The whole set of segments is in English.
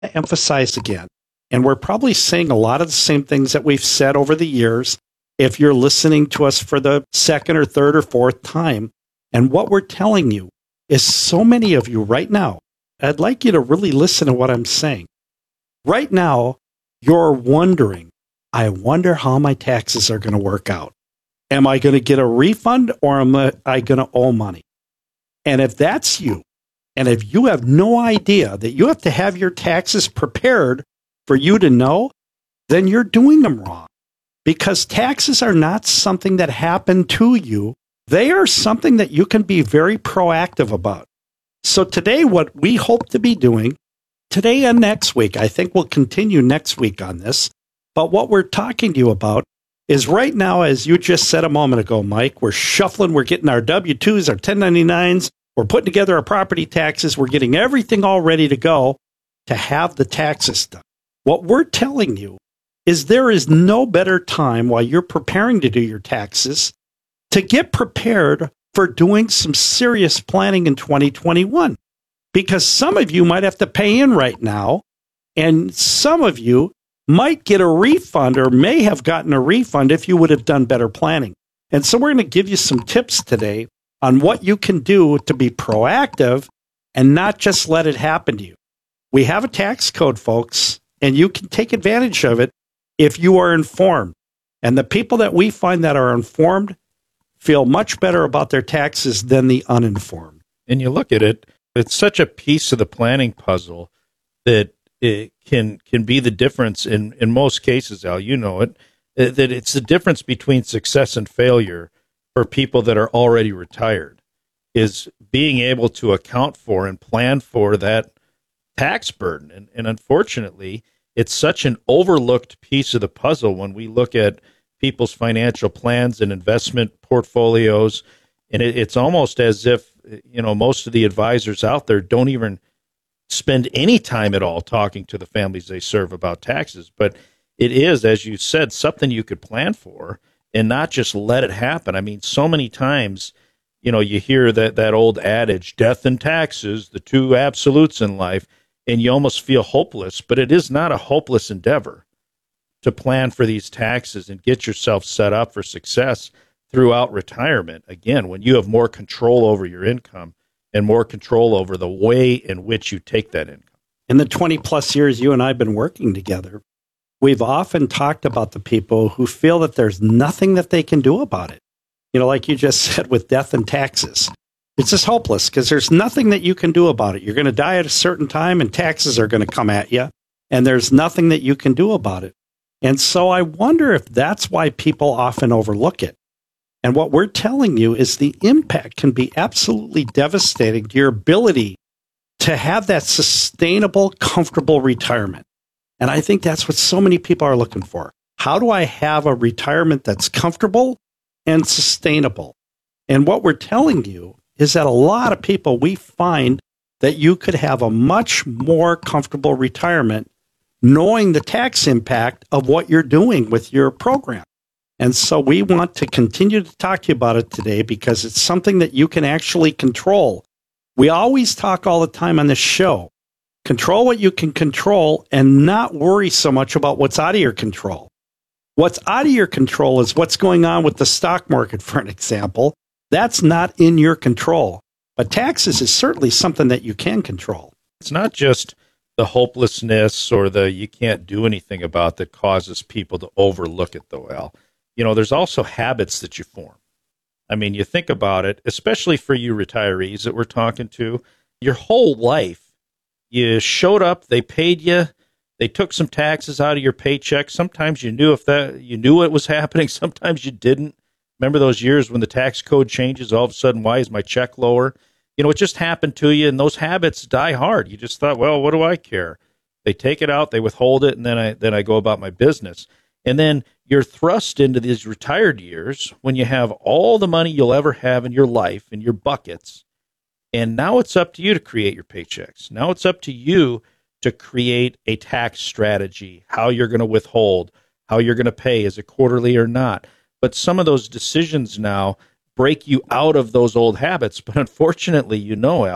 to emphasize again, and we're probably saying a lot of the same things that we've said over the years if you're listening to us for the second or third or fourth time. And what we're telling you is so many of you right now, I'd like you to really listen to what I'm saying. Right now, you're wondering, I wonder how my taxes are going to work out. Am I going to get a refund or am I going to owe money? And if that's you, and if you have no idea that you have to have your taxes prepared for you to know, then you're doing them wrong. Because taxes are not something that happen to you. They are something that you can be very proactive about. So today, what we hope to be doing, today and next week, I think we'll continue next week on this, but what we're talking to you about is right now, as you just said a moment ago, Mike, we're shuffling, we're getting our W-2s, our 1099s, we're putting together our property taxes, we're getting everything all ready to go to have the taxes done. What we're telling you is there is no better time while you're preparing to do your taxes to get prepared for doing some serious planning in 2021. Because some of you might have to pay in right now, and some of you might get a refund or may have gotten a refund if you would have done better planning. And so we're going to give you some tips today on what you can do to be proactive and not just let it happen to you. We have a tax code, folks, and you can take advantage of it if you are informed. And the people that we find that are informed feel much better about their taxes than the uninformed. And you look at it, it's such a piece of the planning puzzle that it can be the difference in most cases, Al, you know it, that it's the difference between success and failure for people that are already retired, is being able to account for and plan for that tax burden. And unfortunately, it's such an overlooked piece of the puzzle when we look at people's financial plans and investment portfolios. And it's almost as if, you know, most of the advisors out there don't even spend any time at all talking to the families they serve about taxes. But it is, as you said, something you could plan for and not just let it happen. I mean, so many times, you know, you hear that old adage, death and taxes, the two absolutes in life, and you almost feel hopeless. But it is not a hopeless endeavor to plan for these taxes and get yourself set up for success throughout retirement. Again, when you have more control over your income and more control over the way in which you take that income. In the 20 plus years you and I have been working together, we've often talked about the people who feel that there's nothing that they can do about it. You know, like you just said with death and taxes, it's just hopeless because there's nothing that you can do about it. You're going to die at a certain time and taxes are going to come at you, and there's nothing that you can do about it. And so I wonder if that's why people often overlook it. And what we're telling you is the impact can be absolutely devastating to your ability to have that sustainable, comfortable retirement. And I think that's what so many people are looking for. How do I have a retirement that's comfortable and sustainable? And what we're telling you is that a lot of people, we find that you could have a much more comfortable retirement knowing the tax impact of what you're doing with your program. And so we want to continue to talk to you about it today because it's something that you can actually control. We always talk all the time on this show. Control what you can control and not worry so much about what's out of your control. What's out of your control is what's going on with the stock market, for an example. That's not in your control. But taxes is certainly something that you can control. It's not just the hopelessness or the you can't do anything about that causes people to overlook it, though, Al. You know, there's also habits that you form. I mean, you think about it, especially for you retirees that we're talking to, your whole life, you showed up, they paid you, they took some taxes out of your paycheck. Sometimes you knew you knew it was happening. Sometimes you didn't. Remember those years when the tax code changes, all of a sudden, why is my check lower? You know, it just happened to you, and those habits die hard. You just thought, well, what do I care? They take it out, they withhold it, and then I go about my business. And then you're thrust into these retired years when you have all the money you'll ever have in your life in your buckets. And now it's up to you to create your paychecks. Now it's up to you to create a tax strategy, how you're going to withhold, how you're going to pay, is it quarterly or not? But some of those decisions now break you out of those old habits. But unfortunately, you know, Al,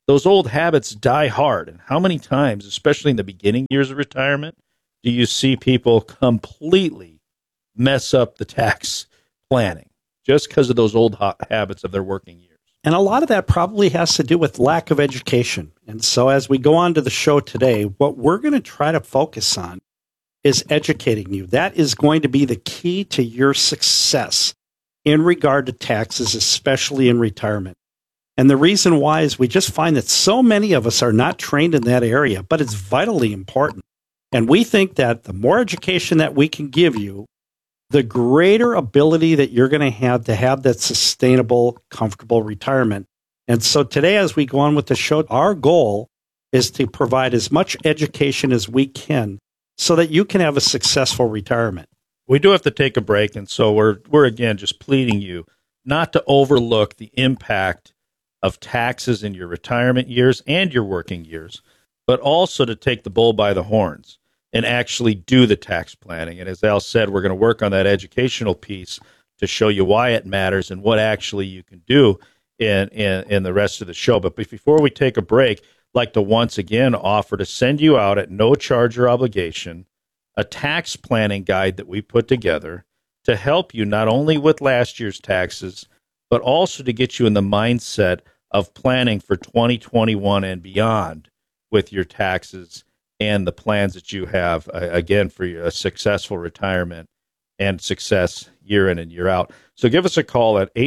those old habits die hard. And how many times, especially in the beginning years of retirement, do you see people completely mess up the tax planning just because of those old habits of their working years? And a lot of that probably has to do with lack of education. And so as we go on to the show today, what we're going to try to focus on is educating you. That is going to be the key to your success in regard to taxes, especially in retirement. And the reason why is we just find that so many of us are not trained in that area, but it's vitally important. And we think that the more education that we can give you, the greater ability that you're going to have that sustainable, comfortable retirement. And so today, as we go on with the show, our goal is to provide as much education as we can so that you can have a successful retirement. We do have to take a break, and so we're again just pleading you not to overlook the impact of taxes in your retirement years and your working years, but also to take the bull by the horns and actually do the tax planning. And as Al said, we're going to work on that educational piece to show you why it matters and what actually you can do in the rest of the show. But before we take a break, I'd like to once again offer to send you out at no charge or obligation a tax planning guide that we put together to help you not only with last year's taxes, but also to get you in the mindset of planning for 2021 and beyond with your taxes and the plans that you have, again, for a successful retirement and success year in and year out. So give us a call at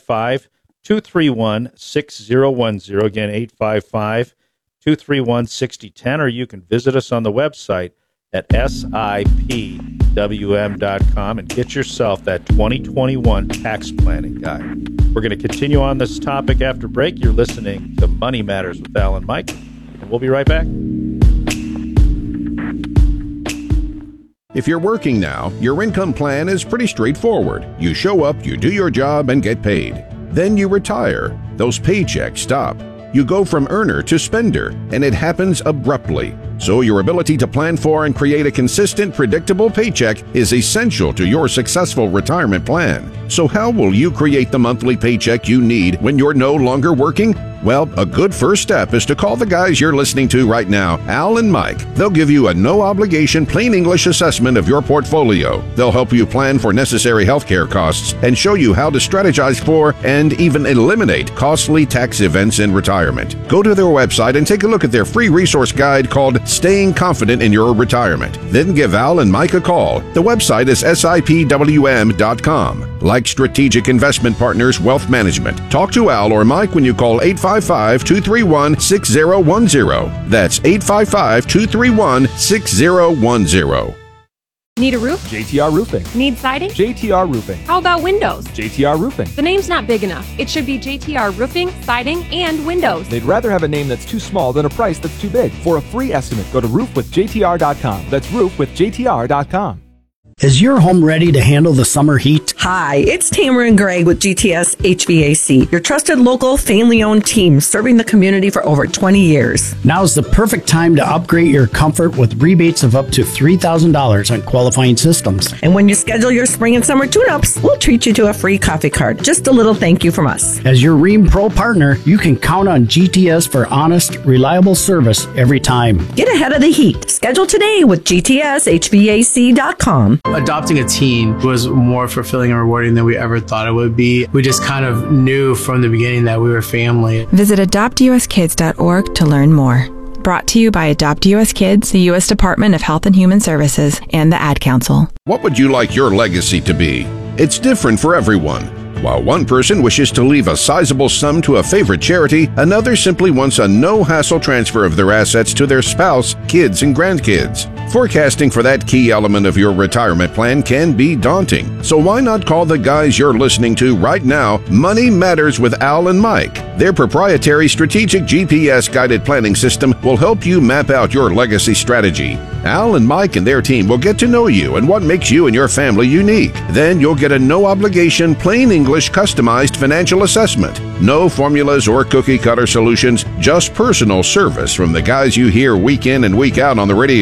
855-231-6010. Again, 855-231-6010, or you can visit us on the website at sipwm.com and get yourself that 2021 tax planning guide. We're going to continue on this topic after break. You're listening to Money Matters with Al and Mike, and we'll be right back. If you're working now, your income plan is pretty straightforward. You show up, you do your job, and get paid. Then you retire. Those paychecks stop. You go from earner to spender, and it happens abruptly. So your ability to plan for and create a consistent, predictable paycheck is essential to your successful retirement plan. So how will you create the monthly paycheck you need when you're no longer working? Well, a good first step is to call the guys you're listening to right now, Al and Mike. They'll give you a no-obligation, plain English assessment of your portfolio. They'll help you plan for necessary healthcare costs and show you how to strategize for and even eliminate costly tax events in retirement. Go to their website and take a look at their free resource guide called Staying Confident in Your Retirement. Then give Al and Mike a call. The website is sipwm.com. Like Strategic Investment Partners Wealth Management. Talk to Al or Mike when you call 855-231-6010. That's 855-231-6010. Need a roof? JTR Roofing. Need siding? JTR Roofing. How about windows? JTR Roofing. The name's not big enough. It should be JTR Roofing, Siding, and Windows. They'd rather have a name that's too small than a price that's too big. For a free estimate, go to roofwithjtr.com. That's roofwithjtr.com. Is your home ready to handle the summer heat? Hi, it's Tamara Gregg with GTS HVAC, your trusted local family-owned team serving the community for over 20 years. Now's the perfect time to upgrade your comfort with rebates of up to $3,000 on qualifying systems. And when you schedule your spring and summer tune-ups, we'll treat you to a free coffee card. Just a little thank you from us. As your Rheem Pro partner, you can count on GTS for honest, reliable service every time. Get ahead of the heat. Schedule today with GTSHVAC.com. Adopting a teen was more fulfilling and rewarding than we ever thought it would be. We just kind of knew from the beginning that we were family. Visit adoptuskids.org to learn more. Brought to you by Adopt US Kids, the U.S. Department of Health and Human Services, and the Ad Council. What would you like your legacy to be? It's different for everyone. While one person wishes to leave a sizable sum to a favorite charity, another simply wants a no-hassle transfer of their assets to their spouse, kids, and grandkids. Forecasting for that key element of your retirement plan can be daunting. So why not call the guys you're listening to right now, Money Matters with Al and Mike. Their proprietary strategic GPS-guided planning system will help you map out your legacy strategy. Al and Mike and their team will get to know you and what makes you and your family unique. Then you'll get a no-obligation, plain English, customized financial assessment. No formulas or cookie-cutter solutions, just personal service from the guys you hear week in and week out on the radio.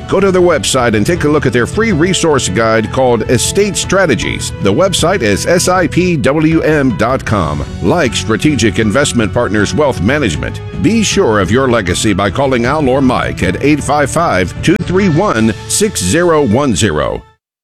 Go to their website and take a look at their free resource guide called Estate Strategies. The website is SIPWM.com. Like Strategic Investment Partners Wealth Management, be sure of your legacy by calling Al or Mike at 855-231-6010.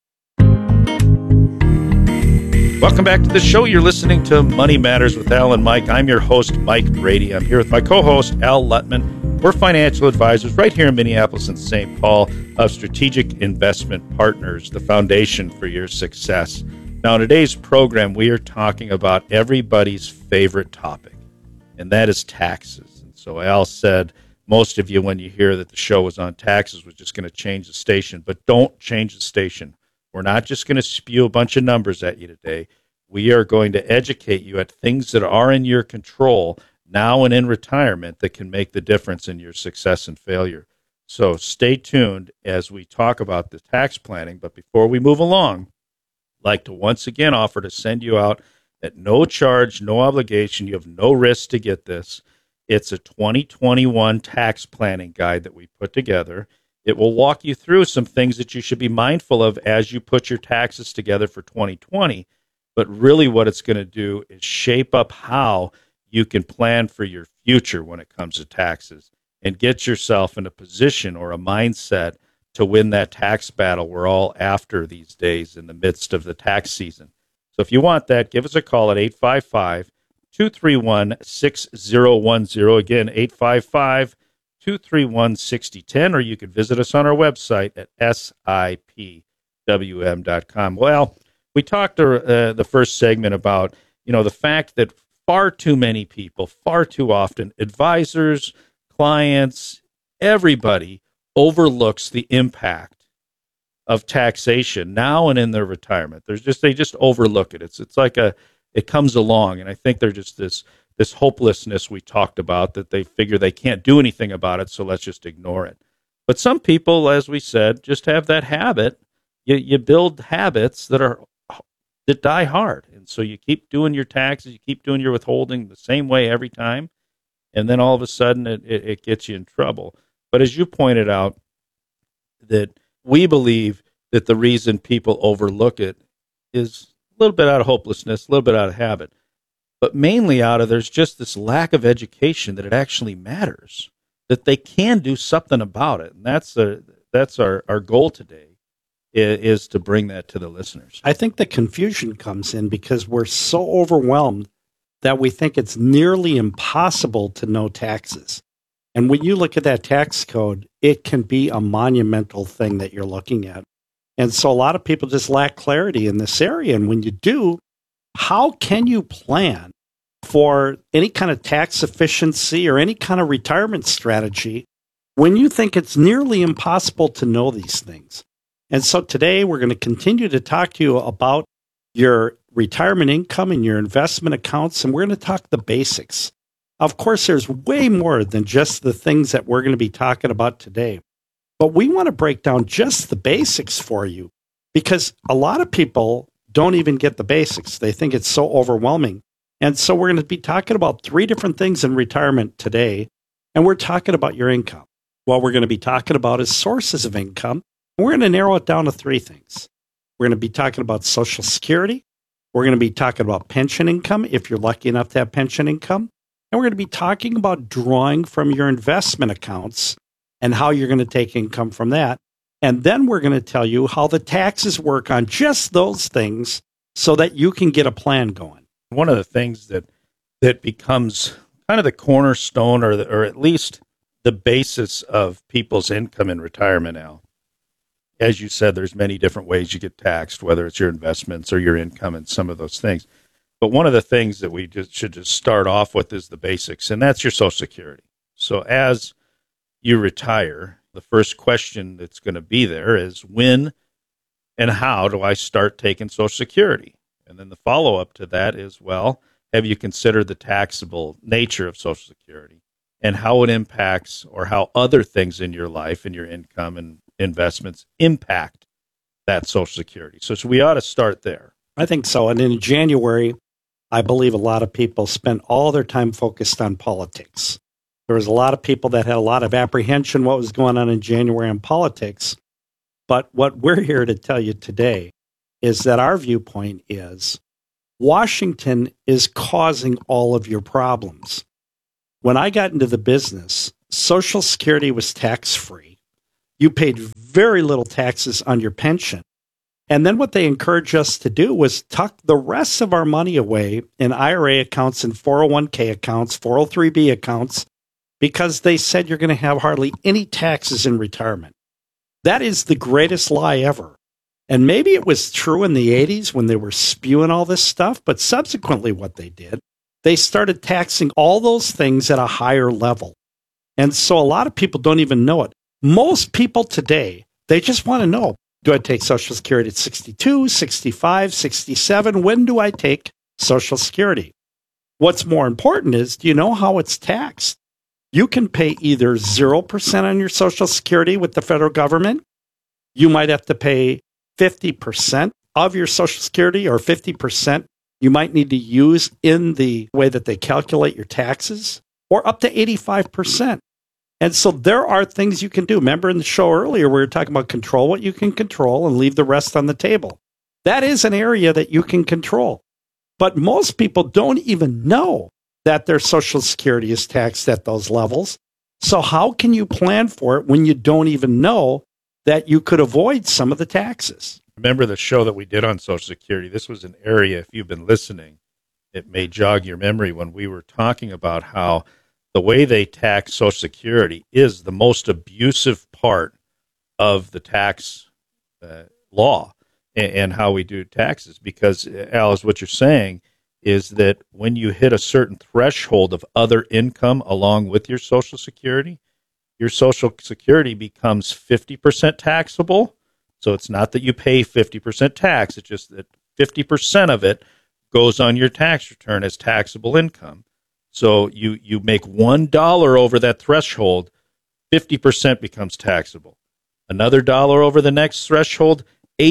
Welcome back to the show. You're listening to Money Matters with Al and Mike. I'm your host, Mike Brady. I'm here with my co-host, Al Lutman. We're financial advisors right here in Minneapolis and St. Paul of Strategic Investment Partners, the foundation for your success. Now, in today's program, we are talking about everybody's favorite topic, and that is taxes. And so Al said, most of you, when you hear that the show was on taxes, was just going to change the station. But don't change the station. We're not just going to spew a bunch of numbers at you today. We are going to educate you at things that are in your control now and in retirement that can make the difference in your success and failure. So stay tuned as we talk about the tax planning. But before we move along, I'd like to once again offer to send you out at no charge, no obligation. You have no risk to get this. It's a 2021 tax planning guide that we put together. It will walk you through some things that you should be mindful of as you put your taxes together for 2020. But really what it's going to do is shape up how you can plan for your future when it comes to taxes and get yourself in a position or a mindset to win that tax battle we're all after these days in the midst of the tax season. So if you want that, give us a call at 855-231-6010. Again, 855-231-6010, or you can visit us on our website at SIPWM.com. Well, we talked the first segment about, the fact that far too many people, far too often, advisors, clients, everybody overlooks the impact of taxation now and in their retirement. They just overlook it. It's like it comes along, and I think they're just this hopelessness we talked about, that they figure they can't do anything about it, so let's just ignore it. But some people, as we said, just have that habit. You build habits that die hard. And so you keep doing your taxes, you keep doing your withholding the same way every time, and then all of a sudden it gets you in trouble. But as you pointed out, that we believe that the reason people overlook it is a little bit out of hopelessness, a little bit out of habit, but mainly out of there's just this lack of education that it actually matters, that they can do something about it. And that's our goal today, is to bring that to the listeners. I think the confusion comes in because we're so overwhelmed that we think it's nearly impossible to know taxes. And when you look at that tax code, it can be a monumental thing that you're looking at. And so a lot of people just lack clarity in this area. And when you do, how can you plan for any kind of tax efficiency or any kind of retirement strategy when you think it's nearly impossible to know these things? And so today we're going to continue to talk to you about your retirement income and your investment accounts, and we're going to talk the basics. Of course, there's way more than just the things that we're going to be talking about today, but we want to break down just the basics for you because a lot of people don't even get the basics. They think it's so overwhelming. And so we're going to be talking about 3 different things in retirement today, and we're talking about your income. What we're going to be talking about is sources of income. We're going to narrow it down to 3 things. We're going to be talking about Social Security. We're going to be talking about pension income, if you're lucky enough to have pension income. And we're going to be talking about drawing from your investment accounts and how you're going to take income from that. And then we're going to tell you how the taxes work on just those things so that you can get a plan going. One of the things that becomes kind of the cornerstone or at least the basis of people's income in retirement, Al, as you said, there's many different ways you get taxed, whether it's your investments or your income and some of those things. But one of the things that we should start off with is the basics, and that's your Social Security. So as you retire, the first question that's going to be there is when and how do I start taking Social Security? And then the follow-up to that is, well, have you considered the taxable nature of Social Security and how it impacts or how other things in your life and your income and investments impact that Social Security? So we ought to start there. I think so. And in January, I believe a lot of people spent all their time focused on politics. There was a lot of people that had a lot of apprehension what was going on in January in politics. But what we're here to tell you today is that our viewpoint is Washington is causing all of your problems. When I got into the business, Social Security was tax-free. You paid very little taxes on your pension. And then what they encouraged us to do was tuck the rest of our money away in IRA accounts and 401k accounts, 403b accounts, because they said you're going to have hardly any taxes in retirement. That is the greatest lie ever. And maybe it was true in the 80s when they were spewing all this stuff, but subsequently what they did, they started taxing all those things at a higher level. And so a lot of people don't even know it. Most people today, they just want to know, do I take Social Security at 62, 65, 67? When do I take Social Security? What's more important is, do you know how it's taxed? You can pay either 0% on your Social Security with the federal government. You might have to pay 50% of your Social Security, or 50% you might need to use in the way that they calculate your taxes, or up to 85%. And so there are things you can do. Remember in the show earlier, we were talking about control what you can control and leave the rest on the table. That is an area that you can control. But most people don't even know that their Social Security is taxed at those levels. So how can you plan for it when you don't even know that you could avoid some of the taxes? Remember the show that we did on Social Security? This was an area, if you've been listening, it may jog your memory when we were talking about how the way they tax Social Security is the most abusive part of the tax law and how we do taxes. Because, Alice, what you're saying is that when you hit a certain threshold of other income along with your Social Security becomes 50% taxable. So it's not that you pay 50% tax. It's just that 50% of it goes on your tax return as taxable income. So you make $1 over that threshold, 50% becomes taxable. Another dollar over the next threshold,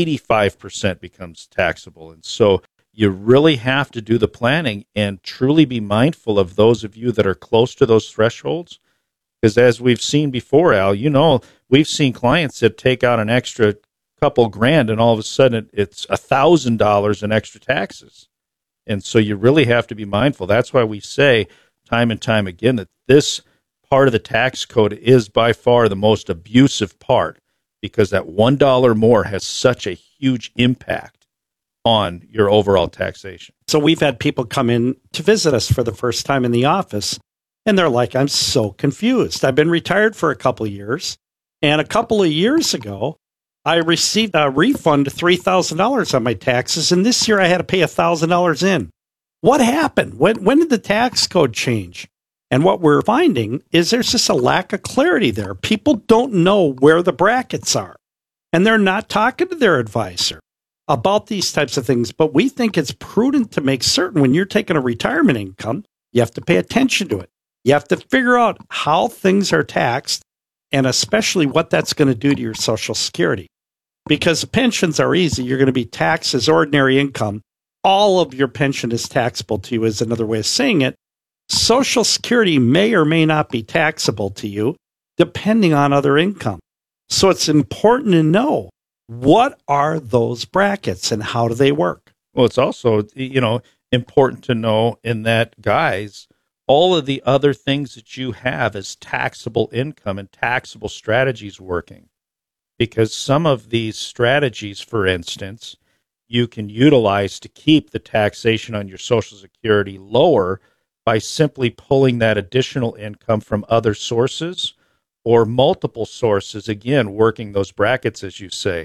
85% becomes taxable. And so you really have to do the planning and truly be mindful of those of you that are close to those thresholds. Because as we've seen before, Al, we've seen clients that take out an extra couple grand and all of a sudden it's $1,000 in extra taxes. And so you really have to be mindful. That's why we say time and time again that this part of the tax code is by far the most abusive part, because that $1 more has such a huge impact on your overall taxation. So we've had people come in to visit us for the first time in the office, and they're like, I'm so confused. I've been retired for a couple of years, and a couple of years ago, I received a refund of $3,000 on my taxes, and this year I had to pay $1,000 in. What happened? When did the tax code change? And what we're finding is there's just a lack of clarity there. People don't know where the brackets are, and they're not talking to their advisor about these types of things. But we think it's prudent to make certain when you're taking a retirement income, you have to pay attention to it. You have to figure out how things are taxed, and especially what that's going to do to your Social Security. Because pensions are easy. You're going to be taxed as ordinary income. All of your pension is taxable to you, is another way of saying it. Social Security may or may not be taxable to you, depending on other income. So it's important to know, what are those brackets and how do they work? Well, it's also, important to know in that, guys, all of the other things that you have as taxable income and taxable strategies working. Because some of these strategies, for instance, you can utilize to keep the taxation on your Social Security lower by simply pulling that additional income from other sources or multiple sources, again, working those brackets, as you say.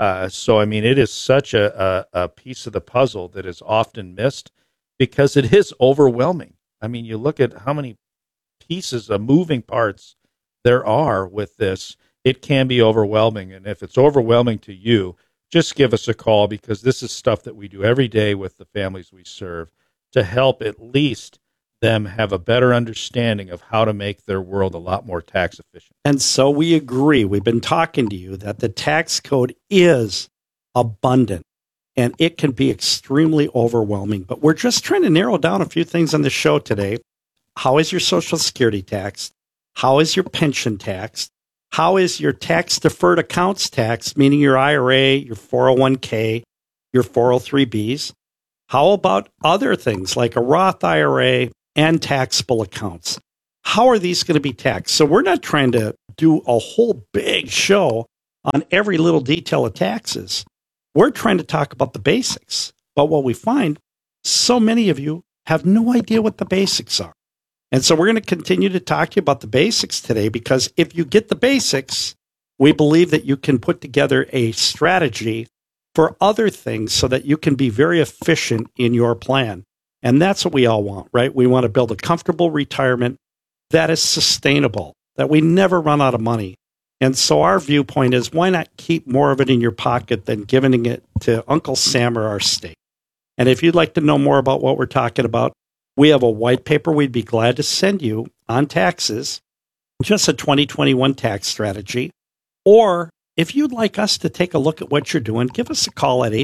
It is such a piece of the puzzle that is often missed because it is overwhelming. I mean, you look at how many pieces of moving parts there are with this. It can be overwhelming. And if it's overwhelming to you, just give us a call, because this is stuff that we do every day with the families we serve to help at least them have a better understanding of how to make their world a lot more tax efficient. And so we agree. We've been talking to you that the tax code is abundant and it can be extremely overwhelming. But we're just trying to narrow down a few things on the show today. how is your Social Security taxed? How is your pension taxed? How is your tax-deferred accounts taxed, meaning your IRA, your 401k, your 403bs? How about other things like a Roth IRA and taxable accounts? How are these going to be taxed? So we're not trying to do a whole big show on every little detail of taxes. We're trying to talk about the basics. But what we find, so many of you have no idea what the basics are. And so we're going to continue to talk to you about the basics today, because if you get the basics, we believe that you can put together a strategy for other things so that you can be very efficient in your plan. And that's what we all want, right? We want to build a comfortable retirement that is sustainable, that we never run out of money. And so our viewpoint is, why not keep more of it in your pocket than giving it to Uncle Sam or our state? And if you'd like to know more about what we're talking about, we have a white paper we'd be glad to send you on taxes, just a 2021 tax strategy. Or if you'd like us to take a look at what you're doing, give us a call at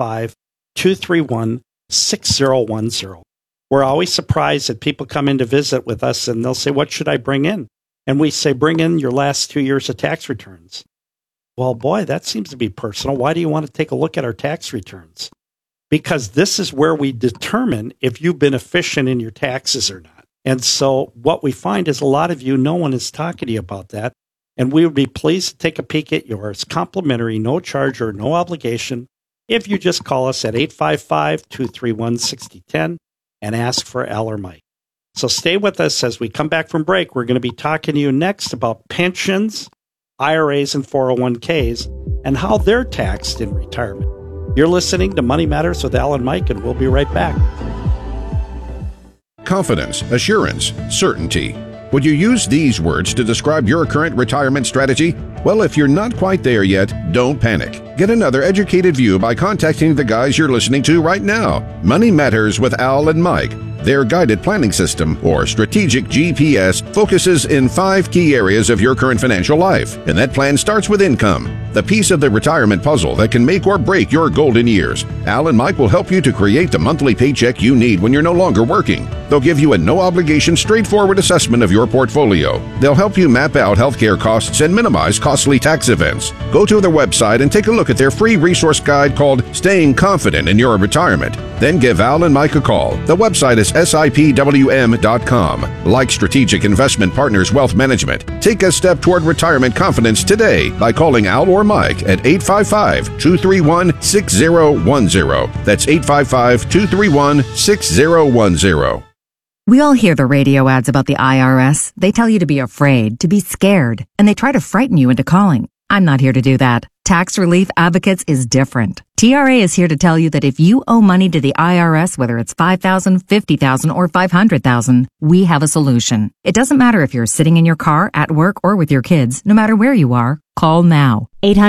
855-231-6010. We're always surprised that people come in to visit with us and they'll say, what should I bring in? And we say, bring in your last 2 years of tax returns. Well, boy, that seems to be personal. Why do you want to take a look at our tax returns? Because this is where we determine if you've been efficient in your taxes or not. And so what we find is a lot of you, no one is talking to you about that. And we would be pleased to take a peek at yours, complimentary, no charge or no obligation, if you just call us at 855-231-6010 and ask for Al or Mike. So stay with us as we come back from break. We're going to be talking to you next about pensions, IRAs, and 401ks, and how they're taxed in retirement. You're listening to Money Matters with Al and Mike, and we'll be right back. Confidence, assurance, certainty. Would you use these words to describe your current retirement strategy? Well, if you're not quite there yet, don't panic. Get another educated view by contacting the guys you're listening to right now. Money Matters with Al and Mike. Their guided planning system, or strategic GPS, focuses in 5 key areas of your current financial life. And that plan starts with income, the piece of the retirement puzzle that can make or break your golden years. Al and Mike will help you to create the monthly paycheck you need when you're no longer working. They'll give you a no-obligation, straightforward assessment of your portfolio. They'll help you map out healthcare costs and minimize costly tax events. Go to their website and take a look at their free resource guide called Staying Confident in Your Retirement. Then give Al and Mike a call. The website is SIPWM.com. Like Strategic Investment Partners Wealth Management, take a step toward retirement confidence today by calling Al or Mike at 855-231-6010. That's 855-231-6010. We all hear the radio ads about the IRS. They tell you to be afraid, to be scared, and they try to frighten you into calling. I'm not here to do that. Tax Relief Advocates is different. TRA is here to tell you that if you owe money to the IRS, whether it's $5,000, $50,000, or $500,000, we have a solution. It doesn't matter if you're sitting in your car, at work, or with your kids. No matter where you are, call now.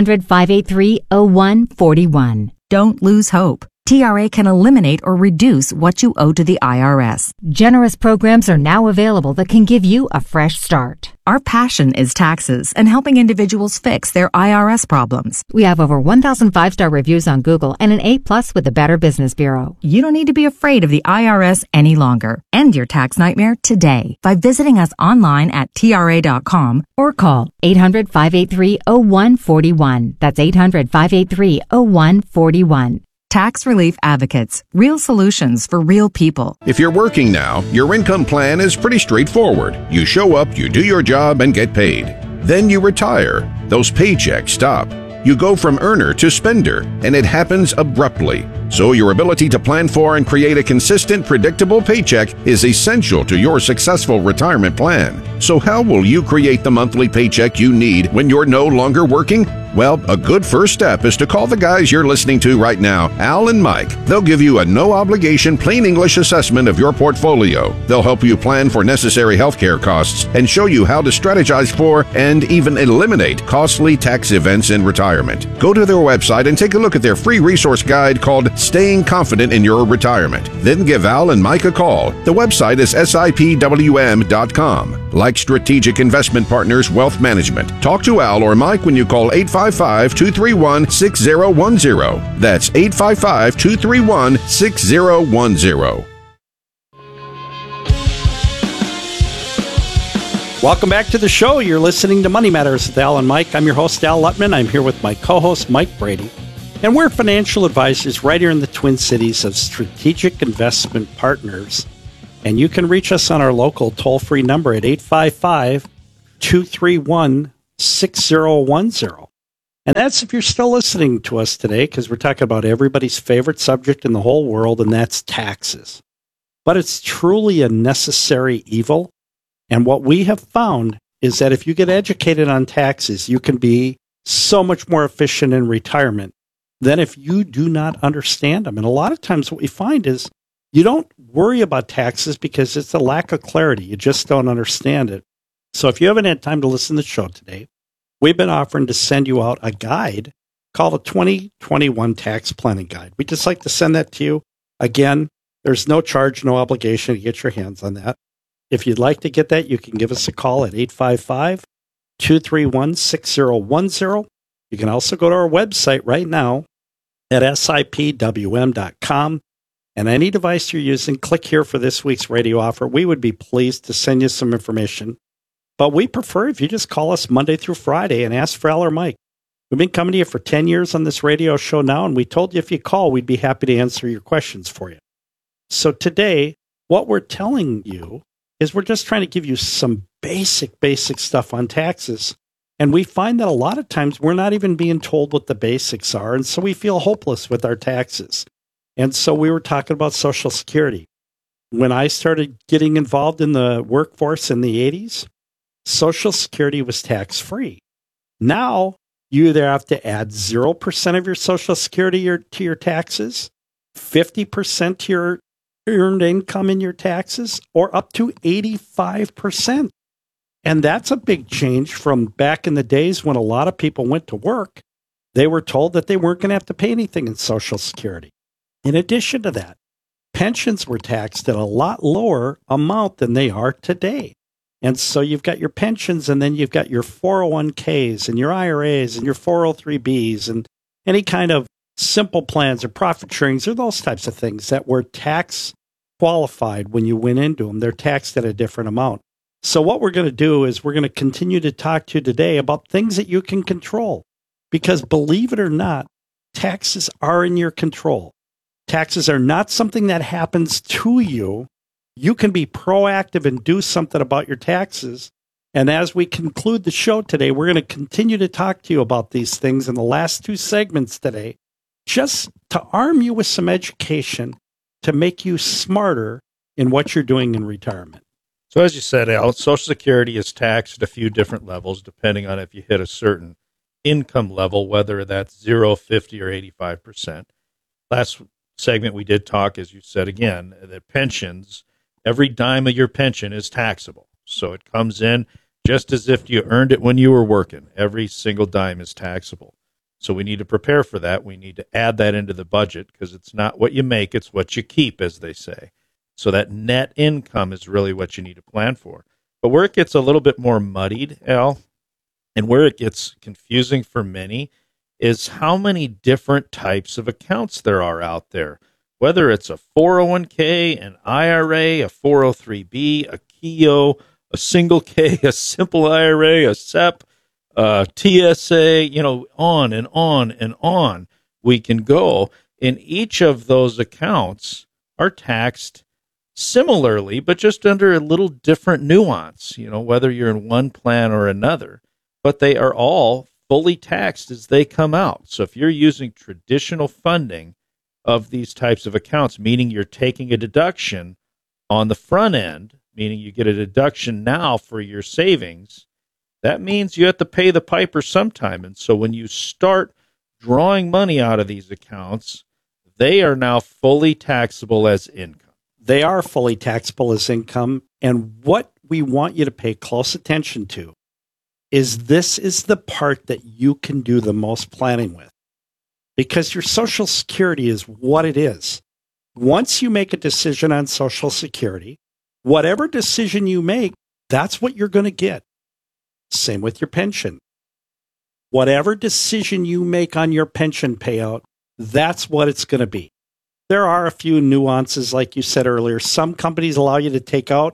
800-583-0141. Don't lose hope. TRA can eliminate or reduce what you owe to the IRS. Generous programs are now available that can give you a fresh start. Our passion is taxes and helping individuals fix their IRS problems. We have over 1,000 5-star reviews on Google and an A+ with the Better Business Bureau. You don't need to be afraid of the IRS any longer. End your tax nightmare today by visiting us online at TRA.com or call 800-583-0141. That's 800-583-0141. Tax Relief Advocates. Real solutions for real people. If you're working now, your income plan is pretty straightforward. You show up, you do your job, and get paid. Then you retire. Those paychecks stop. You go from earner to spender, and it happens abruptly. So your ability to plan for and create a consistent, predictable paycheck is essential to your successful retirement plan. So how will you create the monthly paycheck you need when you're no longer working? Well, a good first step is to call the guys you're listening to right now, Al and Mike. They'll give you a no-obligation, plain English assessment of your portfolio. They'll help you plan for necessary healthcare costs and show you how to strategize for and even eliminate costly tax events in retirement. Go to their website and take a look at their free resource guide called Staying Confident in Your Retirement. Then give Al and Mike a call. The website is SIPWM.com. Like Strategic Investment Partners Wealth Management. Talk to Al or Mike when you call 855-231-6010. That's 855-231-6010. Welcome back to the show. You're listening to Money Matters with Al and Mike. I'm your host, Al Lutman. I'm here with my co-host, Mike Brady. And we're financial advisors right here in the Twin Cities of Strategic Investment Partners. And you can reach us on our local toll-free number at 855-231-6010. And that's if you're still listening to us today, because we're talking about everybody's favorite subject in the whole world, and that's taxes. But it's truly a necessary evil. And what we have found is that if you get educated on taxes, you can be so much more efficient in retirement than if you do not understand them. And a lot of times what we find is you don't worry about taxes because it's a lack of clarity. You just don't understand it. So if you haven't had time to listen to the show today, we've been offering to send you out a guide called a 2021 Tax Planning Guide. We'd just like to send that to you. Again, there's no charge, no obligation to get your hands on that. If you'd like to get that, you can give us a call at 855-231-6010. You can also go to our website right now at sipwm.com. And any device you're using, click here for this week's radio offer. We would be pleased to send you some information. But we prefer if you just call us Monday through Friday and ask for Al or Mike. We've been coming to you for 10 years on this radio show now, and we told you if you call, we'd be happy to answer your questions for you. So today, what we're telling you is we're just trying to give you some basic stuff on taxes. And we find that a lot of times we're not even being told what the basics are. And so we feel hopeless with our taxes. And so we were talking about Social Security. When I started getting involved in the workforce in the 80s, Social Security was tax-free. Now, you either have to add 0% of your Social Security to your taxes, 50% to your earned income in your taxes, or up to 85%. And that's a big change from back in the days when a lot of people went to work. They were told that they weren't going to have to pay anything in Social Security. In addition to that, pensions were taxed at a lot lower amount than they are today. And so you've got your pensions, and then you've got your 401ks and your IRAs and your 403bs and any kind of simple plans or profit sharings or those types of things that were tax qualified when you went into them. They're taxed at a different amount. So what we're going to do is we're going to continue to talk to you today about things that you can control. Because believe it or not, taxes are in your control. Taxes are not something that happens to you. You can be proactive and do something about your taxes. And as we conclude the show today, we're going to continue to talk to you about these things in the last two segments today, just to arm you with some education to make you smarter in what you're doing in retirement. So as you said, Al, Social Security is taxed at a few different levels, depending on if you hit a certain income level, whether that's 0, 50, or 85%. Last segment we did talk, as you said again, that pensions, every dime of your pension is taxable. So it comes in just as if you earned it when you were working. Every single dime is taxable. So we need to prepare for that. We need to add that into the budget because it's not what you make, it's what you keep, as they say. So that net income is really what you need to plan for. But where it gets a little bit more muddied, Al, and where it gets confusing for many is how many different types of accounts there are out there. Whether it's a 401k, an IRA, a 403b, a KEO, a single K, a simple IRA, a SEP, TSA, on and on and on we can go. And each of those accounts are taxed similarly, but just under a little different nuance, whether you're in one plan or another. But they are all fully taxed as they come out. So if you're using traditional funding of these types of accounts, meaning you're taking a deduction on the front end, meaning you get a deduction now for your savings, that means you have to pay the piper sometime. And so when you start drawing money out of these accounts, they are now fully taxable as income. They are fully taxable as income. And what we want you to pay close attention to is this is the part that you can do the most planning with. Because your Social Security is what it is. Once you make a decision on Social Security, whatever decision you make, that's what you're going to get. Same with your pension. Whatever decision you make on your pension payout, that's what it's going to be. There are a few nuances, like you said earlier. Some companies allow you to take out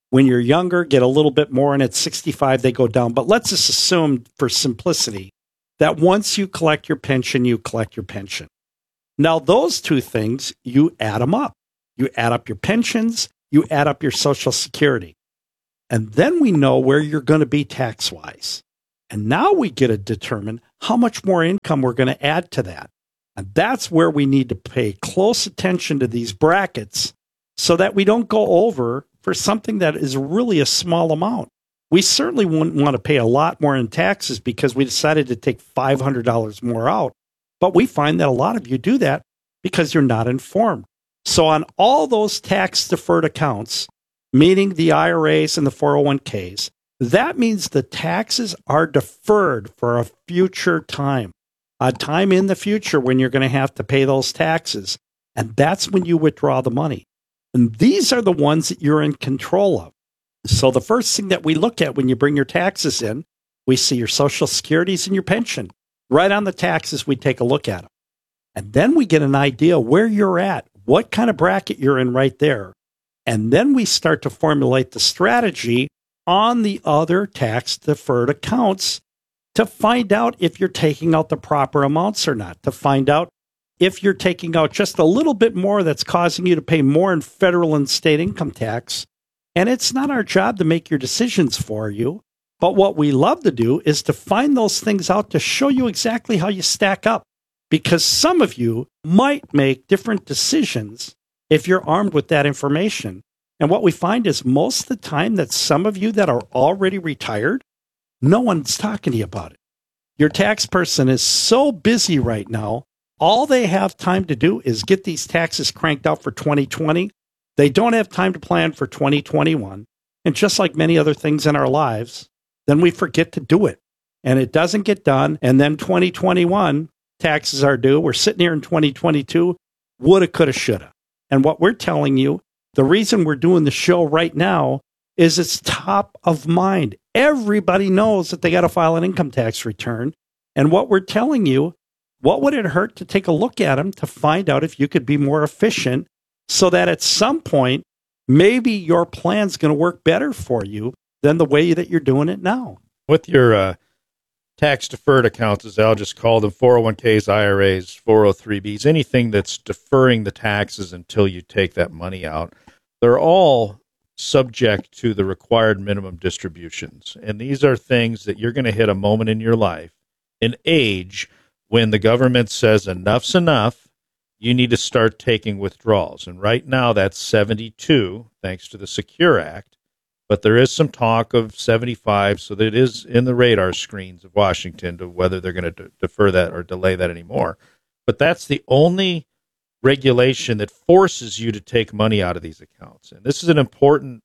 When you're younger, get a little bit more, and at 65, they go down. But let's just assume, for simplicity, that once you collect your pension, you collect your pension. Now, those two things, you add them up. You add up your pensions, you add up your Social Security. And then we know where you're going to be tax-wise. And now we get to determine how much more income we're going to add to that. And that's where we need to pay close attention to these brackets so that we don't go over for something that is really a small amount. We certainly wouldn't want to pay a lot more in taxes because we decided to take $500 more out. But we find that a lot of you do that because you're not informed. So on all those tax-deferred accounts, meaning the IRAs and the 401ks, that means the taxes are deferred for a future time, a time in the future when you're going to have to pay those taxes. And that's when you withdraw the money. And these are the ones that you're in control of. So the first thing that we look at when you bring your taxes in, we see your Social Securities and your pension. Right on the taxes, we take a look at them. And then we get an idea where you're at, what kind of bracket you're in right there. And then we start to formulate the strategy on the other tax-deferred accounts to find out if you're taking out the proper amounts or not, to find out if you're taking out just a little bit more that's causing you to pay more in federal and state income tax. And it's not our job to make your decisions for you. But what we love to do is to find those things out to show you exactly how you stack up. Because some of you might make different decisions if you're armed with that information. And what we find is most of the time that some of you that are already retired, no one's talking to you about it. Your tax person is so busy right now, all they have time to do is get these taxes cranked out for 2020. They don't have time to plan for 2021. And just like many other things in our lives, then we forget to do it. And it doesn't get done. And then 2021, taxes are due. We're sitting here in 2022, woulda, coulda, shoulda. And what we're telling you, the reason we're doing the show right now is it's top of mind. Everybody knows that they got to file an income tax return. And what we're telling you, what would it hurt to take a look at them to find out if you could be more efficient so that at some point, maybe your plan's going to work better for you than the way that you're doing it now. With your tax-deferred accounts, as Al just called them, 401ks, IRAs, 403bs, anything that's deferring the taxes until you take that money out, they're all subject to the required minimum distributions. And these are things that you're going to hit a moment in your life, an age, when the government says enough's enough, you need to start taking withdrawals. And right now that's 72, thanks to the Secure Act. But there is some talk of 75, so that it is in the radar screens of Washington to whether they're going to defer that or delay that anymore. But that's the only regulation that forces you to take money out of these accounts. And this is an important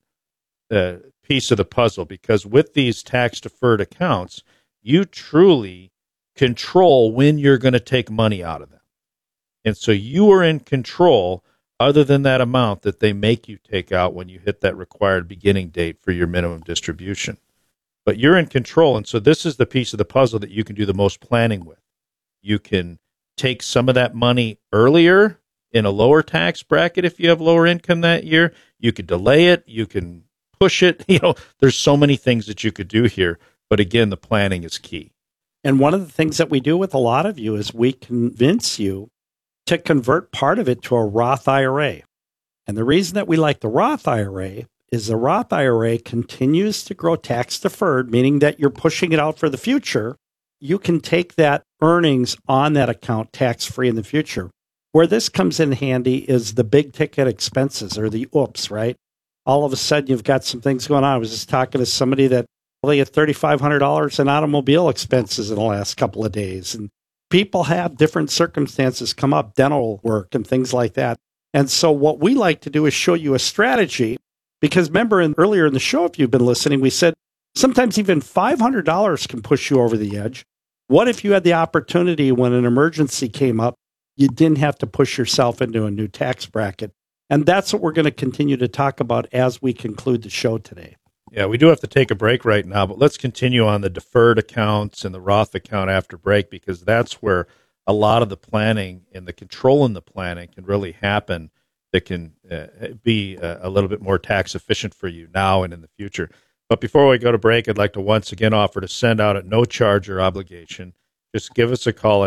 piece of the puzzle, because with these tax-deferred accounts, you truly control when you're going to take money out of them. And so you are in control other than that amount that they make you take out when you hit that required beginning date for your minimum distribution. But you're in control, and so this is the piece of the puzzle that you can do the most planning with. You can take some of that money earlier in a lower tax bracket if you have lower income that year. You could delay it. You can push it. There's so many things that you could do here. But again, the planning is key. And one of the things that we do with a lot of you is we convince you to convert part of it to a Roth IRA. And the reason that we like the Roth IRA is the Roth IRA continues to grow tax deferred, meaning that you're pushing it out for the future. You can take that earnings on that account tax free in the future. Where this comes in handy is the big ticket expenses, or the oops, right? All of a sudden you've got some things going on. I was just talking to somebody that they had $3,500 in automobile expenses in the last couple of days. And people have different circumstances come up, dental work and things like that. And so what we like to do is show you a strategy, because remember earlier in the show, if you've been listening, we said sometimes even $500 can push you over the edge. What if you had the opportunity when an emergency came up, you didn't have to push yourself into a new tax bracket? And that's what we're going to continue to talk about as we conclude the show today. Yeah, we do have to take a break right now, but let's continue on the deferred accounts and the Roth account after break, because that's where a lot of the planning and the control in the planning can really happen that can be a little bit more tax efficient for you now and in the future. But before we go to break, I'd like to once again offer to send out at no charge or obligation. Just give us a call at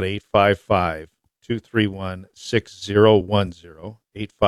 855-231-6010,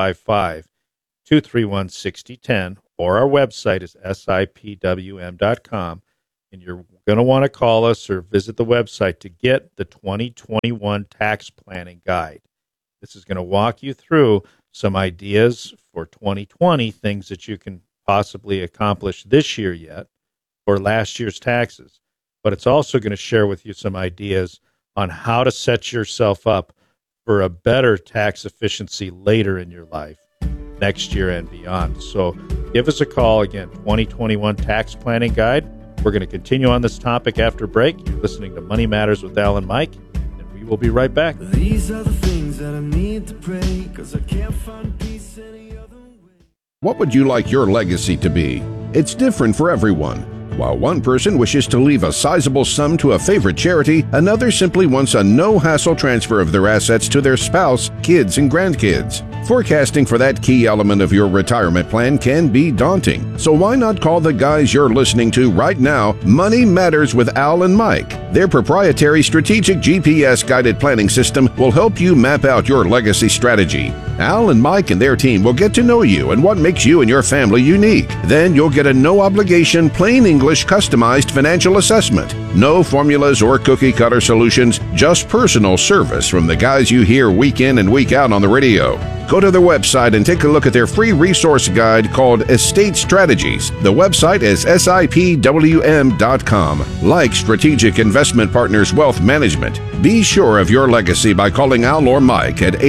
855-231-6010, or our website is sipwm.com. And you're going to want to call us or visit the website to get the 2021 tax planning guide. This is going to walk you through some ideas for 2020, things that you can possibly accomplish this year yet for last year's taxes. But it's also going to share with you some ideas on how to set yourself up for a better tax efficiency later in your life, next year and beyond. So give us a call again, 2021 Tax Planning Guide. We're going to continue on this topic after break. You're listening to Money Matters with Al and Mike, and we will be right back. These are the things that I need to pray, 'cause I can't find peace any other way. What would you like your legacy to be? It's different for everyone. While one person wishes to leave a sizable sum to a favorite charity, another simply wants a no-hassle transfer of their assets to their spouse, kids, and grandkids. Forecasting for that key element of your retirement plan can be daunting. So why not call the guys you're listening to right now, Money Matters with Al and Mike. Their proprietary strategic GPS-guided planning system will help you map out your legacy strategy. Al and Mike and their team will get to know you and what makes you and your family unique. Then you'll get a no-obligation, plain English, customized financial assessment. No formulas or cookie-cutter solutions, just personal service from the guys you hear week in and week out on the radio. Go to their website and take a look at their free resource guide called Estate Strategies. The website is sipwm.com. Like Strategic Investment Partners Wealth Management, be sure of your legacy by calling Al or Mike at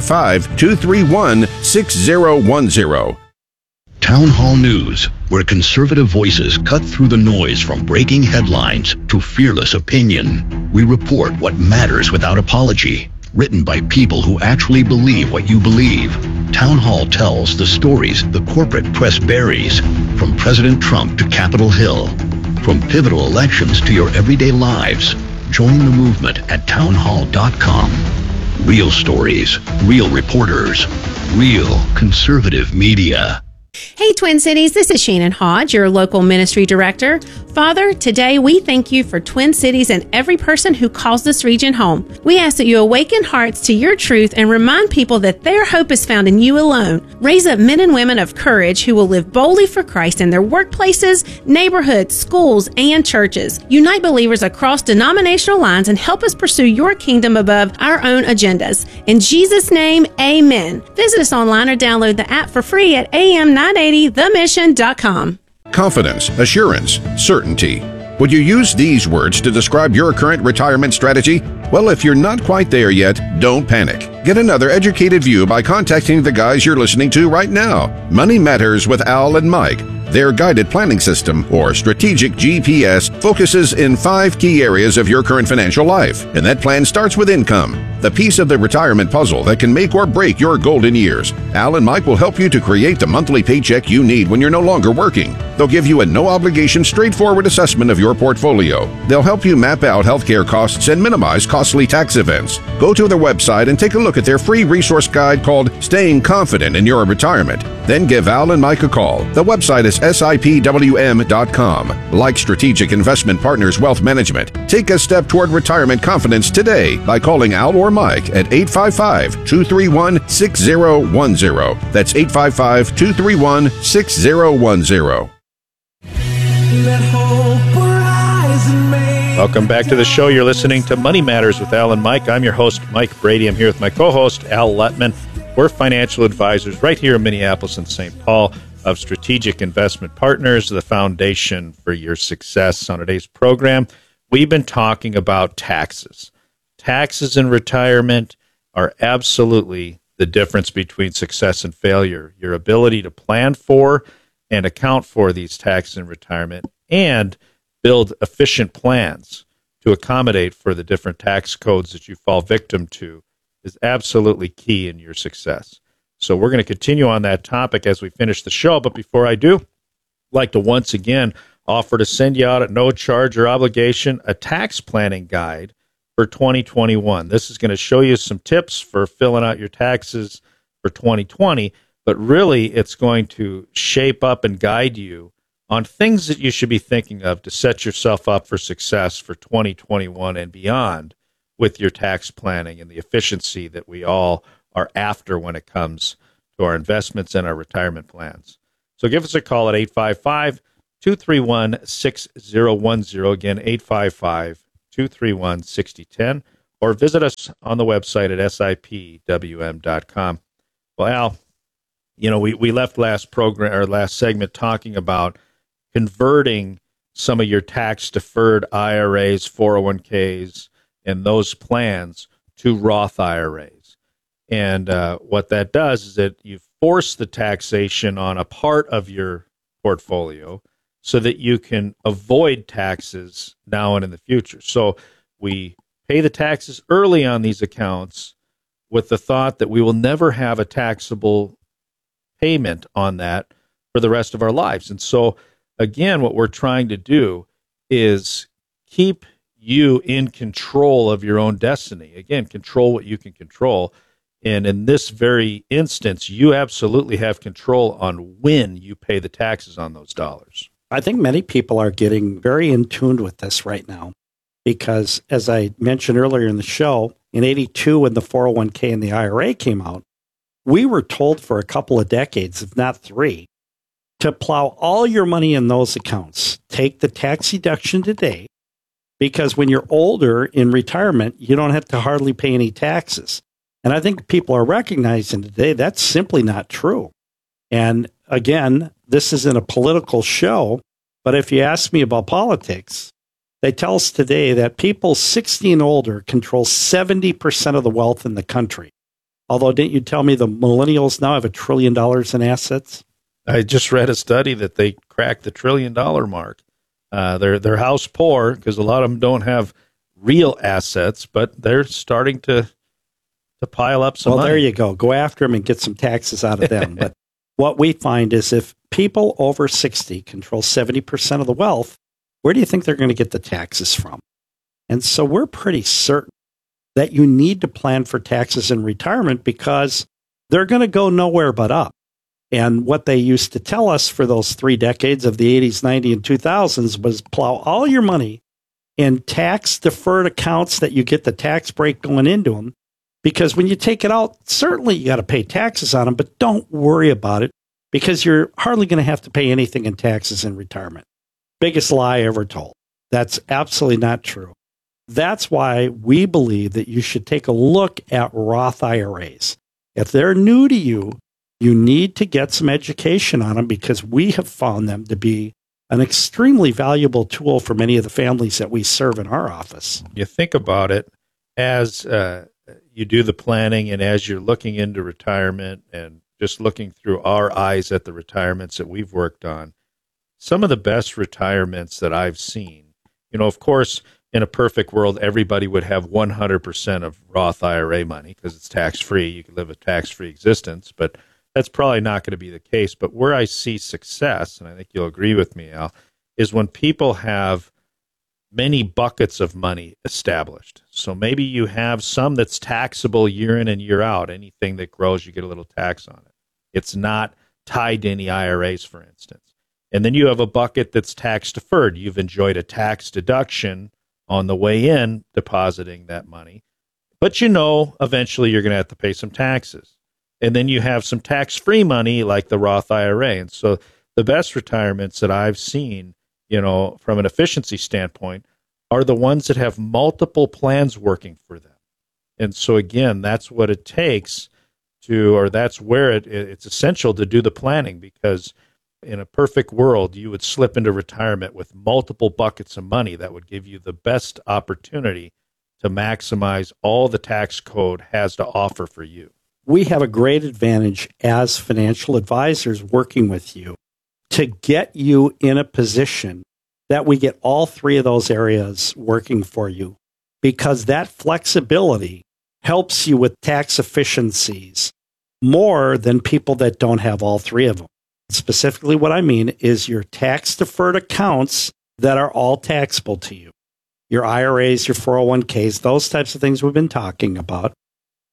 855-231-6010. Town Hall News, where conservative voices cut through the noise from breaking headlines to fearless opinion. We report what matters without apology. Written by people who actually believe what you believe. Town Hall tells the stories the corporate press buries, from President Trump to Capitol Hill, from pivotal elections to your everyday lives. Join the movement at townhall.com. Real stories, real reporters, real conservative media. Hey Twin Cities, this is Shannon Hodge, your local ministry director. Father, today we thank you for Twin Cities and every person who calls this region home. We ask that you awaken hearts to your truth and remind people that their hope is found in you alone. Raise up men and women of courage who will live boldly for Christ in their workplaces, neighborhoods, schools, and churches. Unite believers across denominational lines and help us pursue your kingdom above our own agendas. In Jesus' name, amen. Visit us online or download the app for free at am980themission.com. Confidence, assurance, certainty. Would you use these words to describe your current retirement strategy? Well, if you're not quite there yet, don't panic. Get another educated view by contacting the guys you're listening to right now. Money Matters with Al and Mike. Their guided planning system, or strategic GPS, focuses in 5 key areas of your current financial life. And that plan starts with income, the piece of the retirement puzzle that can make or break your golden years. Al and Mike will help you to create the monthly paycheck you need when you're no longer working. They'll give you a no-obligation, straightforward assessment of your portfolio. They'll help you map out healthcare costs and minimize costly tax events. Go to their website and take a look at their free resource guide called Staying Confident in Your Retirement. Then give Al and Mike a call. The website is sipwm.com. Like Strategic Investment Partners Wealth Management, take a step toward retirement confidence today by calling Al or Mike at 855-231-6010. That's 855-231-6010. Welcome back to the show. You're listening to Money Matters with Al and Mike. I'm your host, Mike Brady. I'm here with my co-host, Al Lutman. We're financial advisors right here in Minneapolis and St. Paul of Strategic Investment Partners, the foundation for your success. On today's program, we've been talking about taxes. Taxes in retirement are absolutely the difference between success and failure. Your ability to plan for and account for these taxes in retirement and build efficient plans to accommodate for the different tax codes that you fall victim to is absolutely key in your success. So we're going to continue on that topic as we finish the show. But before I do, I'd like to once again offer to send you out at no charge or obligation a tax planning guide for 2021. This is going to show you some tips for filling out your taxes for 2020, but really it's going to shape up and guide you on things that you should be thinking of to set yourself up for success for 2021 and beyond with your tax planning and the efficiency that we all are after when it comes to our investments and our retirement plans. So give us a call at 855-231-6010. Again, 855-231-6010. Or visit us on the website at sipwm.com. Well, Al, we left last segment talking about converting some of your tax-deferred IRAs, 401ks, and those plans to Roth IRAs. And what that does is that you force the taxation on a part of your portfolio so that you can avoid taxes now and in the future. So we pay the taxes early on these accounts with the thought that we will never have a taxable payment on that for the rest of our lives. And so, again, what we're trying to do is keep you in control of your own destiny. Again, control what you can control. And in this very instance, you absolutely have control on when you pay the taxes on those dollars. I think many people are getting very in tune with this right now because, as I mentioned earlier in the show, in 82, when the 401k and the IRA came out, we were told for a couple of decades, if not 3, to plow all your money in those accounts. Take the tax deduction today, because when you're older in retirement, you don't have to hardly pay any taxes. And I think people are recognizing today that's simply not true. And again, this isn't a political show, but if you ask me about politics, they tell us today that people 60 and older control 70% of the wealth in the country. Although, didn't you tell me the millennials now have $1 trillion in assets? I just read a study that they cracked the $1 trillion mark. They're house poor because a lot of them don't have real assets, but they're starting to pile up some money. Well, there you go. Go after them and get some taxes out of them. But what we find is if people over 60 control 70% of the wealth, where do you think they're going to get the taxes from? And so we're pretty certain that you need to plan for taxes in retirement because they're going to go nowhere but up. And what they used to tell us for those 3 decades of the 80s, 90s, and 2000s was plow all your money in tax-deferred accounts that you get the tax break going into them. Because when you take it out, certainly you got to pay taxes on them, but don't worry about it because you're hardly going to have to pay anything in taxes in retirement. Biggest lie ever told. That's absolutely not true. That's why we believe that you should take a look at Roth IRAs. If they're new to you, you need to get some education on them because we have found them to be an extremely valuable tool for many of the families that we serve in our office. You think about it as you do the planning and as you're looking into retirement and just looking through our eyes at the retirements that we've worked on, some of the best retirements that I've seen, of course, in a perfect world, everybody would have 100% of Roth IRA money because it's tax-free. You can live a tax-free existence, but that's probably not going to be the case. But where I see success, and I think you'll agree with me, Al, is when people have many buckets of money established. So maybe you have some that's taxable year in and year out. Anything that grows, you get a little tax on it. It's not tied to any IRAs, for instance. And then you have a bucket that's tax deferred. You've enjoyed a tax deduction on the way in depositing that money. But eventually you're going to have to pay some taxes. And then you have some tax-free money like the Roth IRA. And so the best retirements that I've seen, from an efficiency standpoint, are the ones that have multiple plans working for them. And so, again, that's what it takes that's where it's essential to do the planning because in a perfect world, you would slip into retirement with multiple buckets of money that would give you the best opportunity to maximize all the tax code has to offer for you. We have a great advantage as financial advisors working with you to get you in a position that we get all 3 of those areas working for you because that flexibility helps you with tax efficiencies more than people that don't have all 3 of them. Specifically, what I mean is your tax-deferred accounts that are all taxable to you. Your IRAs, your 401ks, those types of things we've been talking about.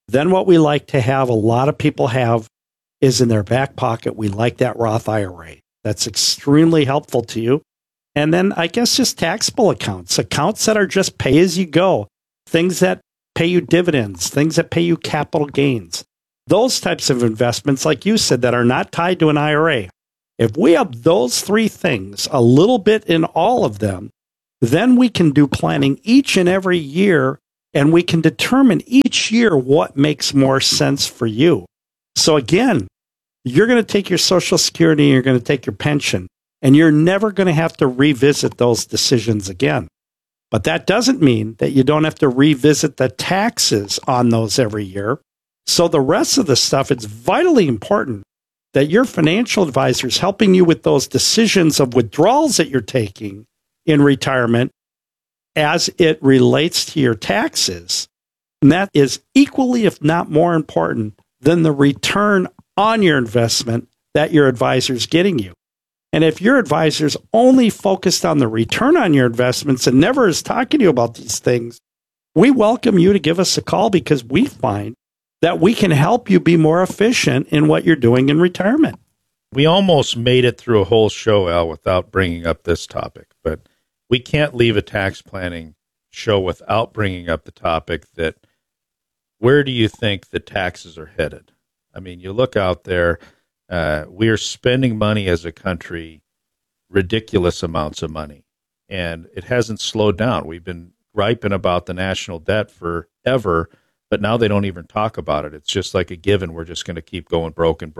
Then what we like to have, a lot of people have, is in their back pocket. We like that Roth IRA. That's extremely helpful to you. And then I guess just taxable accounts that are just pay as you go, things that pay you dividends, things that pay you capital gains. Those types of investments, like you said, that are not tied to an IRA. If we have those three things, a little bit in all of them, then we can do planning each and every year, and we can determine each year what makes more sense for you. So again, you're going to take your Social Security, you're going to take your pension, and you're never going to have to revisit those decisions again. But that doesn't mean that you don't have to revisit the taxes on those every year. So the rest of the stuff, it's vitally important that your financial advisor is helping you with those decisions of withdrawals that you're taking in retirement as it relates to your taxes. And that is equally, if not more important, than the return on your investment that your advisor is getting you. And if your advisor is only focused on the return on your investments and never is talking to you about these things, we welcome you to give us a call, because we find that we can help you be more efficient in what you're doing in retirement. We almost made it through a whole show, Al, without bringing up this topic, but we can't leave a tax planning show without bringing up the topic that, where do you think the taxes are headed? I mean, you look out there, we are spending money as a country, ridiculous amounts of money, and it hasn't slowed down. We've been griping about the national debt forever, but now they don't even talk about it. It's just like a given. We're just going to keep going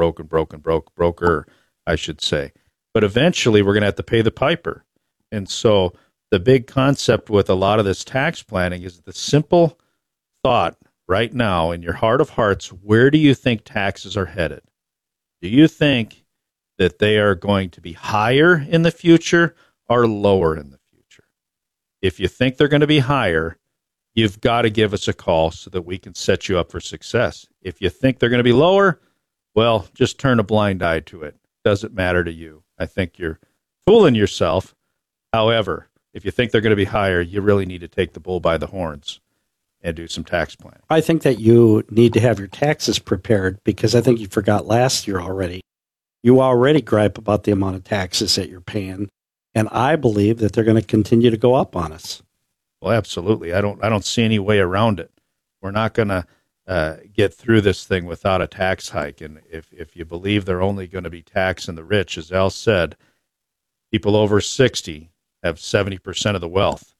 broker, I should say. But eventually we're going to have to pay the piper. And so the big concept with a lot of this tax planning is the simple thought right now in your heart of hearts, where do you think taxes are headed? Do you think that they are going to be higher in the future or lower in the future? If you think they're going to be higher, you've got to give us a call so that we can set you up for success. If you think they're going to be lower, well, just turn a blind eye to it. Doesn't matter to you. I think you're fooling yourself. However, if you think they're going to be higher, you really need to take the bull by the horns and do some tax planning. I think that you need to have your taxes prepared, because I think you forgot last year already. You already gripe about the amount of taxes that you're paying, and I believe that they're going to continue to go up on us. Well, absolutely. I don't see any way around it. We're not going to get through this thing without a tax hike. And if you believe they're only going to be taxing the rich, as Al said, people over 60 have 70% of the wealth.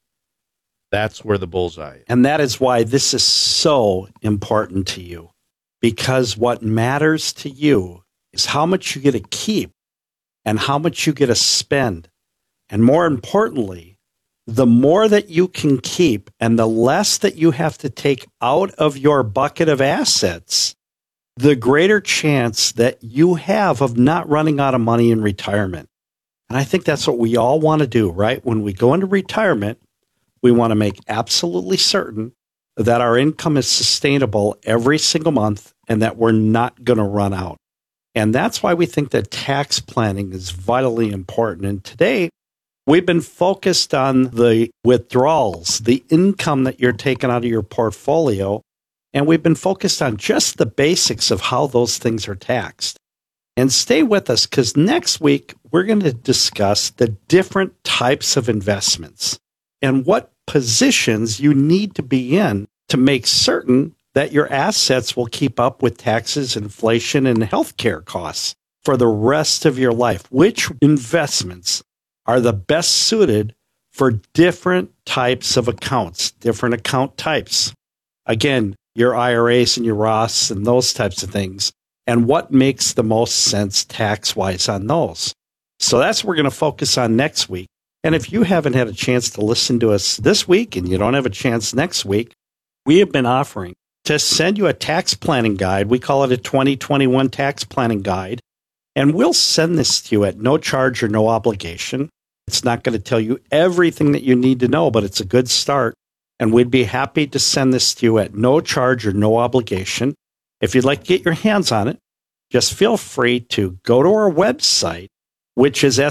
That's where the bullseye is. And that is why this is so important to you, because what matters to you is how much you get to keep and how much you get to spend. And more importantly, the more that you can keep and the less that you have to take out of your bucket of assets, the greater chance that you have of not running out of money in retirement. And I think that's what we all want to do, right? When we go into retirement, we want to make absolutely certain that our income is sustainable every single month and that we're not going to run out. And that's why we think that tax planning is vitally important. And today, we've been focused on the withdrawals, the income that you're taking out of your portfolio, and we've been focused on just the basics of how those things are taxed. And stay with us, because next week we're going to discuss the different types of investments and what positions you need to be in to make certain that your assets will keep up with taxes, inflation, and healthcare costs for the rest of your life. Which investments are the best suited for different types of accounts, different account types? Again, your IRAs and your Roths and those types of things, and what makes the most sense tax-wise on those. So that's what we're going to focus on next week. And if you haven't had a chance to listen to us this week and you don't have a chance next week, we have been offering to send you a tax planning guide. We call it a 2021 tax planning guide. And we'll send this to you at no charge or no obligation. It's not going to tell you everything that you need to know, but it's a good start. And we'd be happy to send this to you at no charge or no obligation. If you'd like to get your hands on it, just feel free to go to our website, which is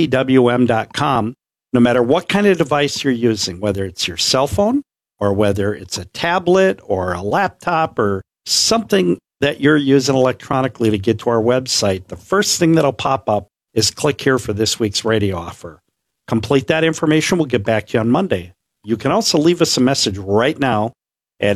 sipwm.com. No matter what kind of device you're using, whether it's your cell phone or whether it's a tablet or a laptop or something that you're using electronically to get to our website, the first thing that'll pop up is click here for this week's radio offer. Complete that information. We'll get back to you on Monday. You can also leave us a message right now at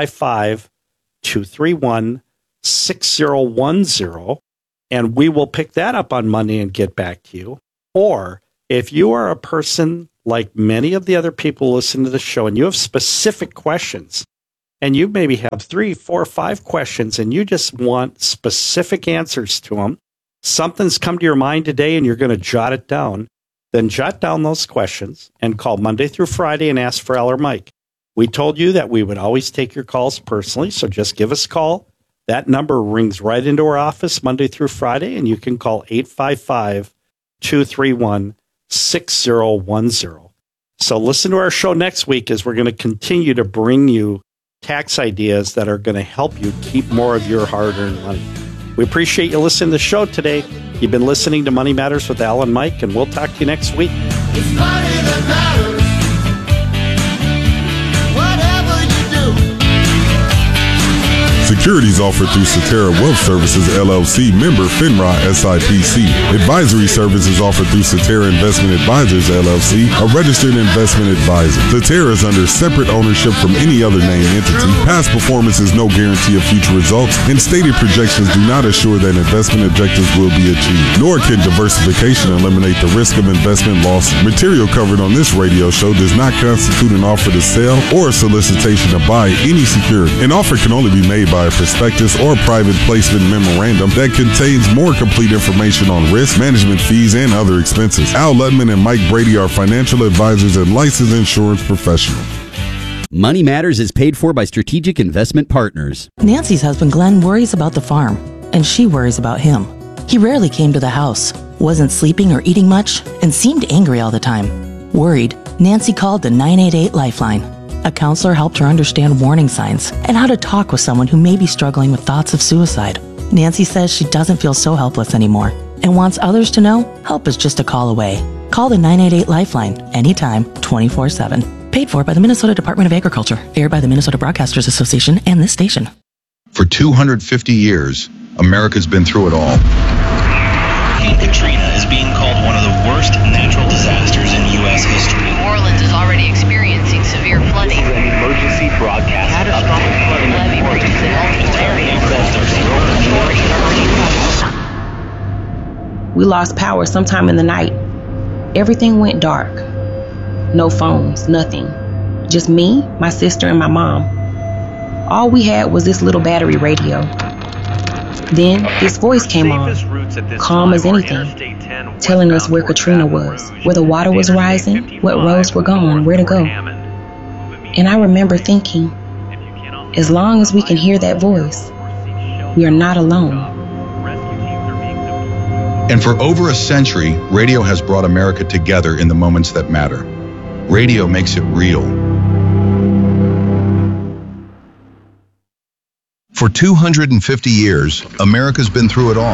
855-231-6010, and we will pick that up on Monday and get back to you. Or if you are a person like many of the other people listening to the show and you have specific questions, and you maybe have 3, 4, 5 questions and you just want specific answers to them, something's come to your mind today and you're going to jot it down, then jot down those questions and call Monday through Friday and ask for Al or Mike. We told you that we would always take your calls personally, so just give us a call. That number rings right into our office Monday through Friday, and you can call 855-231-6010. So listen to our show next week as we're going to continue to bring you tax ideas that are going to help you keep more of your hard-earned money. We appreciate you listening to the show today. You've been listening to Money Matters with Al and Mike, and we'll talk to you next week. It's money that matters. Whatever you do. Securities offered through Cetera Wealth Services, LLC, member FINRA SIPC. Advisory services offered through Cetera Investment Advisors, LLC, a registered investment advisor. Cetera is under separate ownership from any other named entity. Past performance is no guarantee of future results, and stated projections do not assure that investment objectives will be achieved, nor can diversification eliminate the risk of investment losses. Material covered on this radio show does not constitute an offer to sell or a solicitation to buy any security. An offer can only be made by a prospectus or private placement memorandum that contains more complete information on risk, management fees, and other expenses. Al Ludman and Mike Brady are financial advisors and licensed insurance professionals. Money Matters is paid for by Strategic Investment Partners. Nancy's husband Glenn worries about the farm, and she worries about him. He rarely came to the house, wasn't sleeping or eating much, and seemed angry all the time. Worried, Nancy called the 988 Lifeline. A counselor helped her understand warning signs and how to talk with someone who may be struggling with thoughts of suicide. Nancy says she doesn't feel so helpless anymore and wants others to know help is just a call away. Call the 988 Lifeline anytime, 24/7. Paid for by the Minnesota Department of Agriculture. Aired by the Minnesota Broadcasters Association and this station. For 250 years, America's been through it all. Katrina is being called one of the worst natural disasters in U.S. history. New Orleans is already experiencing severe flooding. This is an emergency broadcast. Catastrophic flooding. Levee bridges in multiple areas. We lost power sometime in the night. Everything went dark. No phones, nothing. Just me, my sister, and my mom. All we had was this little battery radio. Then this voice came on, calm as anything, telling us where Katrina was, where the water was rising, what roads were gone, where to go. And I remember thinking, as long as we can hear that voice, we are not alone. And for over a century, radio has brought America together in the moments that matter. Radio makes it real. For 250 years, America's been through it all.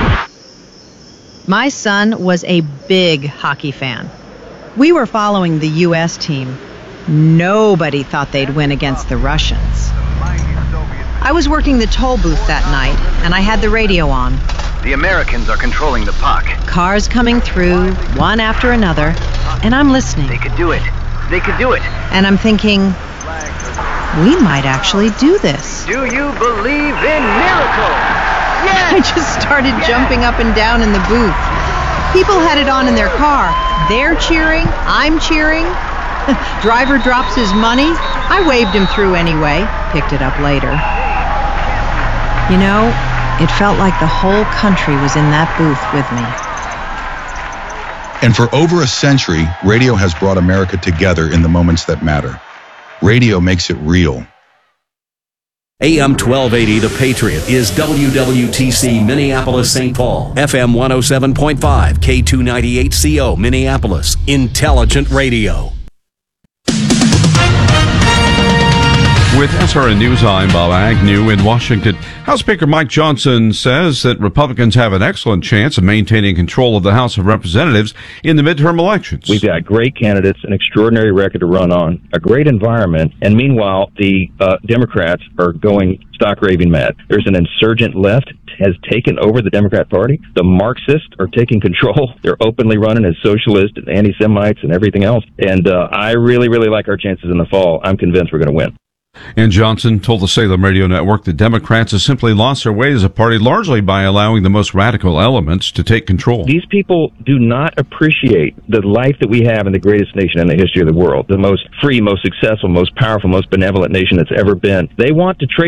My son was a big hockey fan. We were following the U.S. team. Nobody thought they'd win against the Russians. I was working the toll booth that night, and I had the radio on. The Americans are controlling the puck. Cars coming through, one after another, and I'm listening. They could do it. They could do it. And I'm thinking, we might actually do this. Do you believe in miracles? Yes! I just started jumping up and down in the booth. People had it on in their car. They're cheering. I'm cheering. Driver drops his money. I waved him through anyway. Picked it up later. You know, it felt like the whole country was in that booth with me. And for over a century, radio has brought America together in the moments that matter. Radio makes it real. AM 1280 The Patriot is WWTC Minneapolis St. Paul, FM 107.5, K298CO Minneapolis, Intelligent Radio. With SRN News, I'm Bob Agnew in Washington. House Speaker Mike Johnson says that Republicans have an excellent chance of maintaining control of the House of Representatives in the midterm elections. We've got great candidates, an extraordinary record to run on, a great environment, and meanwhile, the Democrats are going stock raving mad. There's an insurgent left has taken over the Democrat Party. The Marxists are taking control. They're openly running as socialists and anti-Semites and everything else. And I really, really like our chances in the fall. I'm convinced we're going to win. And Johnson told the Salem Radio Network that Democrats have simply lost their way as a party largely by allowing the most radical elements to take control. These people do not appreciate the life that we have in the greatest nation in the history of the world, the most free, most successful, most powerful, most benevolent nation that's ever been. They want to trade